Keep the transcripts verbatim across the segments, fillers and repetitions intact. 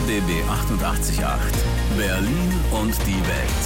B B achtundachtzig Komma acht. Berlin und die Welt.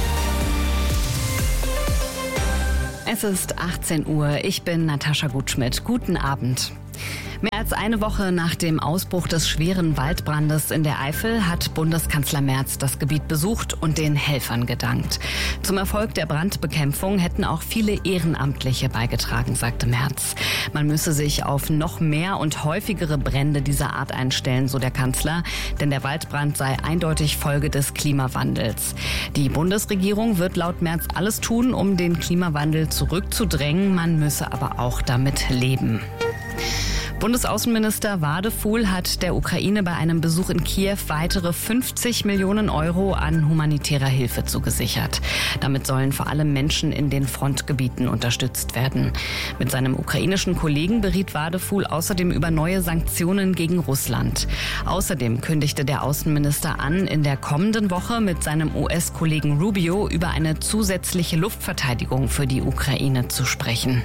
Es ist achtzehn Uhr. Ich bin Natascha Gutschmidt. Guten Abend. Mehr als eine Woche nach dem Ausbruch des schweren Waldbrandes in der Eifel hat Bundeskanzler Merz das Gebiet besucht und den Helfern gedankt. Zum Erfolg der Brandbekämpfung hätten auch viele Ehrenamtliche beigetragen, sagte Merz. Man müsse sich auf noch mehr und häufigere Brände dieser Art einstellen, so der Kanzler, denn der Waldbrand sei eindeutig Folge des Klimawandels. Die Bundesregierung wird laut Merz alles tun, um den Klimawandel zurückzudrängen. Man müsse aber auch damit leben. Bundesaußenminister Wadefuhl hat der Ukraine bei einem Besuch in Kiew weitere fünfzig Millionen Euro an humanitärer Hilfe zugesichert. Damit sollen vor allem Menschen in den Frontgebieten unterstützt werden. Mit seinem ukrainischen Kollegen beriet Wadefuhl außerdem über neue Sanktionen gegen Russland. Außerdem kündigte der Außenminister an, in der kommenden Woche mit seinem U S-Kollegen Rubio über eine zusätzliche Luftverteidigung für die Ukraine zu sprechen.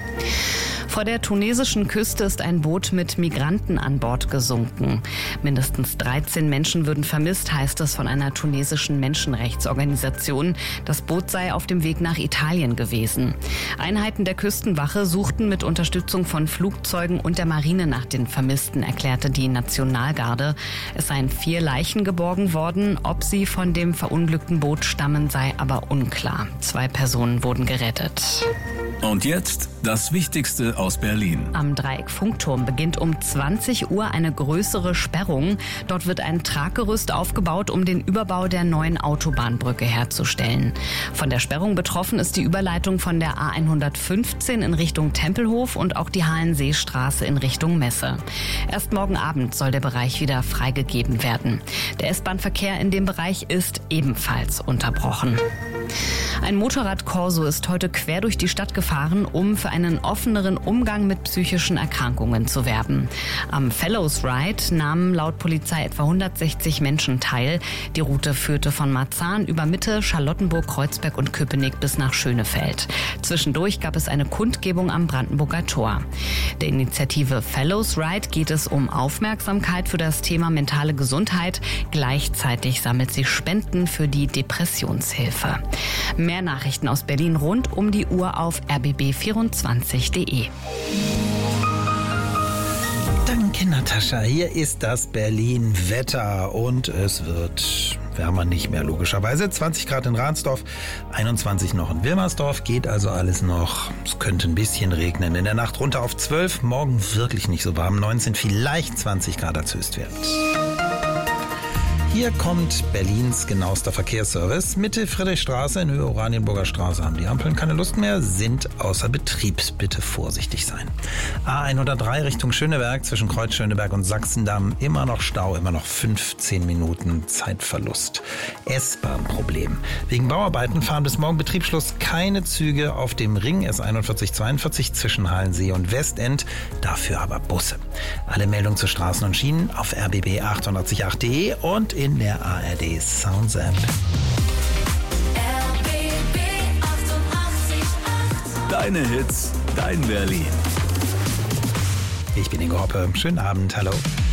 Vor der tunesischen Küste ist ein Boot mit Migranten an Bord gesunken. Mindestens dreizehn Menschen würden vermisst, heißt es von einer tunesischen Menschenrechtsorganisation. Das Boot sei auf dem Weg nach Italien gewesen. Einheiten der Küstenwache suchten mit Unterstützung von Flugzeugen und der Marine nach den Vermissten, erklärte die Nationalgarde. Es seien vier Leichen geborgen worden. Ob sie von dem verunglückten Boot stammen, sei aber unklar. Zwei Personen wurden gerettet. Und jetzt das Wichtigste aus Berlin. Am Dreieck-Funkturm beginnt um zwanzig Uhr eine größere Sperrung. Dort wird ein Traggerüst aufgebaut, um den Überbau der neuen Autobahnbrücke herzustellen. Von der Sperrung betroffen ist die Überleitung von der A hundertfünfzehn in Richtung Tempelhof und auch die Hallenseestraße in Richtung Messe. Erst morgen Abend soll der Bereich wieder freigegeben werden. Der S-Bahn-Verkehr in dem Bereich ist ebenfalls unterbrochen. Ein Motorradkorso ist heute quer durch die Stadt gefahren, um für einen offeneren Umgang mit psychischen Erkrankungen zu werben. Am Fellows Ride nahmen laut Polizei etwa hundertsechzig Menschen teil. Die Route führte von Marzahn über Mitte, Charlottenburg, Kreuzberg und Köpenick bis nach Schönefeld. Zwischendurch gab es eine Kundgebung am Brandenburger Tor. Der Initiative Fellows Ride geht es um Aufmerksamkeit für das Thema mentale Gesundheit. Gleichzeitig sammelt sie Spenden für die Depressionshilfe. Mehr Nachrichten aus Berlin rund um die Uhr auf r b b vierundzwanzig punkt d e. Danke, Natascha. Hier ist das Berlin-Wetter und es wird wärmer nicht mehr, logischerweise. zwanzig Grad in Ransdorf, einundzwanzig noch in Wilmersdorf, geht also alles noch. Es könnte ein bisschen regnen. In der Nacht runter auf zwölf, morgen wirklich nicht so warm, neunzehn, vielleicht zwanzig Grad als Höchstwert. Hier kommt Berlins genauester Verkehrsservice. Mitte Friedrichstraße in Höhe Oranienburger Straße haben die Ampeln keine Lust mehr, sind außer Betrieb. Bitte vorsichtig sein. A hundertdrei Richtung Schöneberg zwischen Kreuz Schöneberg und Sachsendamm. Immer noch Stau, immer noch fünfzehn Minuten Zeitverlust. S-Bahn-Problem. Wegen Bauarbeiten fahren bis morgen Betriebsschluss keine Züge auf dem Ring S einundvierzig zweiundvierzig zwischen Halensee und Westend. Dafür aber Busse. Alle Meldungen zu Straßen und Schienen auf r b b achtundachtzig punkt acht punkt d e und in der A R D Sounds App. Deine Hits, dein Berlin. Ich bin Ingo Hoppe. Schönen Abend. Hallo.